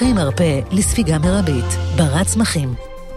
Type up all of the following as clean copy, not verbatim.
צמחי מרפא לספיגה מרבית. ברד צמחים.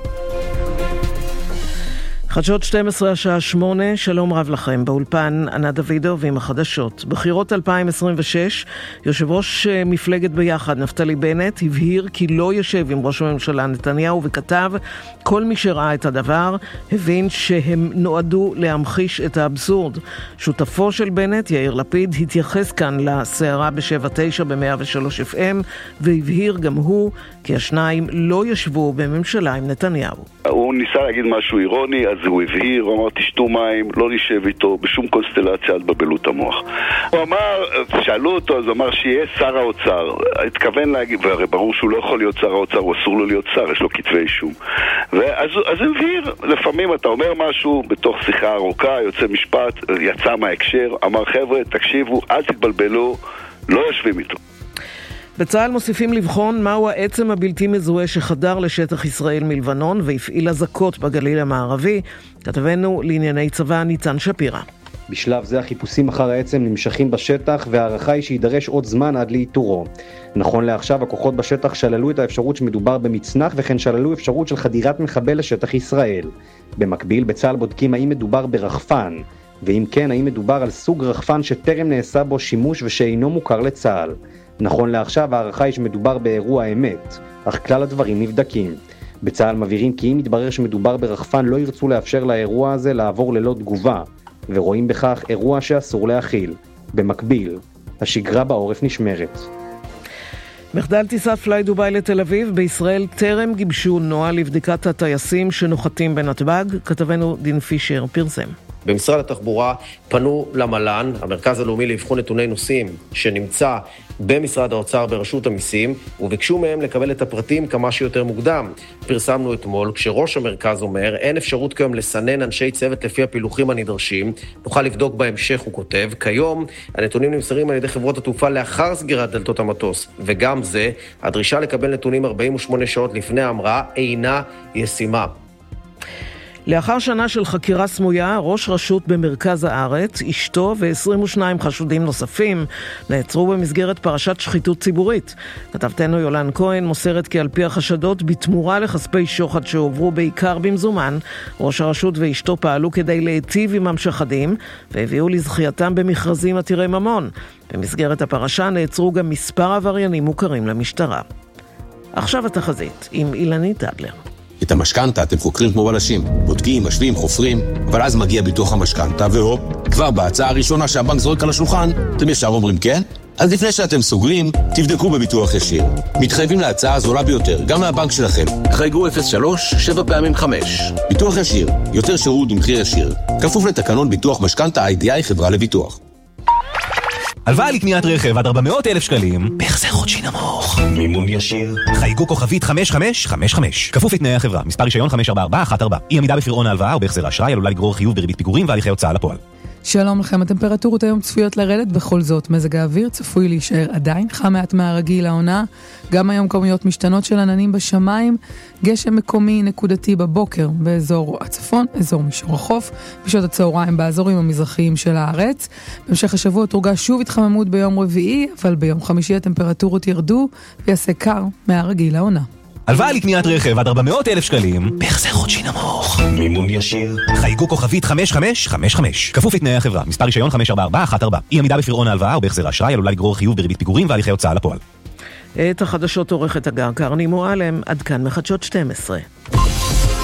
חדשות 12 השעה 8, שלום רב לכם. באולפן ענה דוידוב עם החדשות. בחירות 2026, יושב ראש מפלגת ביחד, נפתלי בנט, הבהיר כי לא ישב עם ראש הממשלה נתניהו וכתב, כל מי שראה את הדבר הבין שהם נועדו להמחיש את האבסורד. שותפו של בנט, יאיר לפיד, התייחס כאן לסערה ב-7-9 ב-103 FM, והבהיר גם הוא כי השניים לא ישבו בממשלה עם נתניהו. הוא ניסה להגיד משהו אירוני, אז הוא הבהיר, הוא אמר תשתו מים, לא נשב איתו בשום קונסטלציה, אל תבלבלו את המוח. הוא אמר, שאלו אותו, אז הוא אמר שיהיה שר האוצר. התכוון להגיד, והרי ברור שהוא לא יכול להיות שר האוצר, הוא אסור לו להיות שר, יש לו כתבי אישום. אז הוא הבהיר, לפעמים אתה אומר משהו, בתוך שיחה ארוכה, יוצא משפט, יצא מההקשר, אמר חבר'ה, תקשיבו, אל תתבלבלו, לא יושבים איתו. בצה"ל מוסיפים לבחון מהו העצם הבלתי מזוהה שחדר לשטח ישראל מלבנון והפעיל אזעקות בגליל המערבי. כתבנו לענייני צבא ניצן שפירא. בשלב זה החיפושים אחר העצם נמשכים בשטח, והערכה היא שידרש עוד זמן עד לאיתורו. נכון לעכשיו הכוחות בשטח שללו את האפשרות שמדובר במצנח, וכן שללו אפשרות של חדירת מחבל לשטח ישראל. במקביל בצה"ל בודקים האם מדובר ברחפן, ואם כן האם מדובר על סוג רחפן שטרם נעשה בו שימוש ושאינו מוכר לצה"ל. נכון לעכשיו הערכה היא שמדובר באירוע אמת, אך כלל הדברים נבדקים. בצה"ל מבהירים כי אם יתברר שמדובר ברחפן לא ירצו לאפשר לאירוע הזה לעבור ללא תגובה, ורואים בכך אירוע שאסור להכיל. במקביל, השגרה בעורף נשמרת. מחדל טיסת פליי דוביי לתל אביב, בישראל טרם גיבשו נוהל לבדיקת הטייסים שנוחתים בנתב"ג. כתבנו דין פישר פרסם. במשרד התחבורה פנו למל"ן, המרכז הלאומי לבחון נתוני נוסעים, שנמצא במשרד האוצר ברשות המיסים, וביקשו מהם לקבל את הפרטים כמה שיותר מוקדם. פרסמנו אתמול, כשראש המרכז אומר, אין אפשרות כיום לסנן אנשי צוות לפי הפילוחים הנדרשים, נוכל לבדוק בהמשך, הוא כותב. כיום הנתונים נמסרים על ידי חברות התעופה לאחר סגירת דלתות המטוס, וגם זה, הדרישה לקבל נתונים 48 שעות לפני ההמראה אינה ישימה. לאחר שנה של חקירה סמויה, ראש רשות במרכז הארץ, אשתו ו22 חשודים נוספים נעצרו במסגרת פרשת שחיתות ציבורית. כתבתנו יולן כהן מוסרת כי על פי החשדות, בתמורה לכספי שוחד שהועברו בעיקר במזומן, ראש הרשות ואשתו פעלו כדי להיטיב עם המשחדים, והביאו לזכייתם במכרזים עתירי ממון. במסגרת הפרשה נעצרו גם מספר עבריינים מוכרים למשטרה. עכשיו התחזית עם אילנית אדלר. את המשכנתה אתם חוקרים כמו בלשים, בודקים, משווים, חופרים, אבל אז מגיע ביטוח המשכנתה, והופ, כבר בהצעה הראשונה שהבנק זורק על השולחן, אתם ישר אומרים כן? אז לפני שאתם סוגרים, תבדקו בביטוח ישיר. מתחייבים להצעה הזולה ביותר, גם מהבנק שלכם. חייגו 03 7 פעמים 5. ביטוח ישיר, יותר שירות במחיר ישיר. כפוף לתקנון ביטוח משכנתה IDI חברה לביטוח. הלוואה לקניית רכב עד 400,000 שקלים, בהחזר חודשי נמוך. מימון ישיר. חייגו כוכבית 5555. כפוף לתנאי החברה. מספר רישיון 544114. אי עמידה בפירעון ההלוואה או בהחזר האשראי עלולה לגרור חיוב בריבית פיגורים והליכי הוצאה לפועל. שלום לכם, הטמפרטורות היום צפויות לרדת, בכל זאת מזג האוויר צפוי להישאר עדיין חם מעט מהרגיל העונה. גם היום כמויות משתנות של עננים בשמיים, גשם מקומי נקודתי בבוקר באזור הצפון, אזור מישור החוף, בשעות הצהריים באזורים המזרחיים של הארץ. בהמשך השבוע תורגש שוב התחממות ביום רביעי, אבל ביום חמישי הטמפרטורות ירדו ויעשה קר מהרגיל העונה. הלוואה לקניית רכב עד 400,000 שקלים, בהחזר חודשי נמוך. מימון ישיר. חייגו כוכבית 5555. כפוף לתנאי החברה. מספר רישיון 544114. אי עמידה בפירעון ההלוואה או בהחזר האשראי עלולה לגרור חיוב בריבית פיגורים והליכי הוצאה לפועל. את החדשות עורכת הגר קרני מועלם, עד כאן מחדשות 12.